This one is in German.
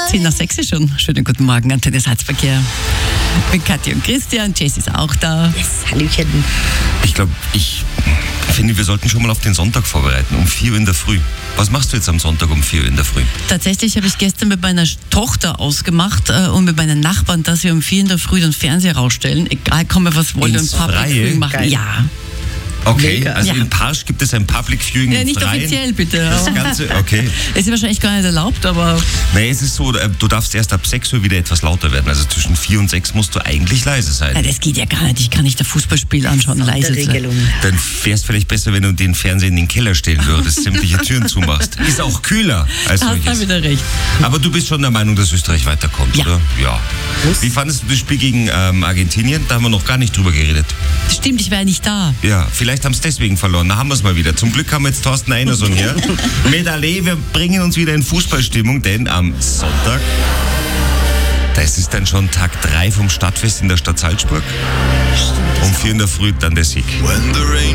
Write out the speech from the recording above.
10:06 ist schon. Schönen guten Morgen, Antenne Salzverkehr. Mit Kathi und Christian. Jess ist auch da. Yes, Hallöchen. Ich finde, wir sollten schon mal auf den Sonntag vorbereiten, um 4 Uhr in der Früh. Was machst du jetzt am Sonntag um 4 Uhr in der Früh? Tatsächlich habe ich gestern mit meiner Tochter ausgemacht und mit meinen Nachbarn, dass wir um 4 in der Früh den Fernseher rausstellen. Egal, komme was wollen Ins und Public Freie? Viewing machen. Geil. Ja. Okay, Mega. also Ja. in Parsch gibt es ein Public Viewing Ja, im nicht Freien. offiziell, bitte. Das Ganze, okay. Es ist wahrscheinlich gar nicht erlaubt, aber Nee, es ist so, du darfst erst ab 6 Uhr wieder etwas lauter werden. Also zwischen 4 und 6 musst du eigentlich leise sein. nein, das geht ja gar nicht. Ich kann nicht ein Fußballspiel anschauen, leise sein. Regelung. Dann wär's vielleicht besser, wenn du den Fernseher in den Keller stellen würdest, sämtliche Türen zumachst. Ist auch kühler als Da hast du solches. wieder recht. Aber du bist schon der Meinung, dass Österreich weiterkommt, Ja. oder? Ja. Wie fandest du das Spiel gegen Argentinien? Da haben wir noch gar nicht drüber geredet. Stimmt, ich war ja nicht da. Ja, vielleicht haben sie deswegen verloren. Da haben wir es mal wieder. Zum Glück haben wir jetzt Thorsten Einerson hier. Medale, wir bringen uns wieder in Fußballstimmung, denn am Sonntag, das ist dann schon Tag 3 vom Stadtfest in der Stadt Salzburg. Um 4 in der Früh dann der Sieg. When the rain